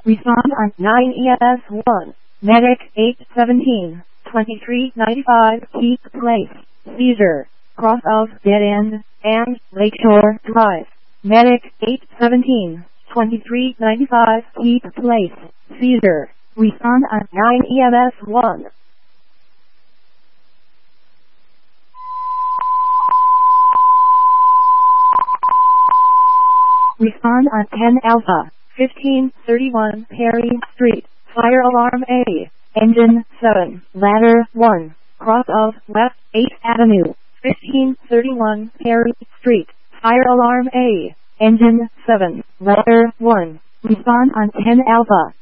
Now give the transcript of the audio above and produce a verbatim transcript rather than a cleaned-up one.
Respond on nine E M S one. Medic eight seventeen, twenty-three ninety-five, keep place. Seizure. Cross of Dead End and Lakeshore Drive. Medic eight seventeen, twenty-three ninety-five, keep place. Seizure. Respond on nine E M S one. Respond on ten Alpha, fifteen thirty-one Perry Street. Fire alarm A. Engine seven, ladder one. Cross of West eighth Avenue, fifteen thirty-one Perry Street. Fire alarm A. Engine seven, ladder one. Respond on ten Alpha.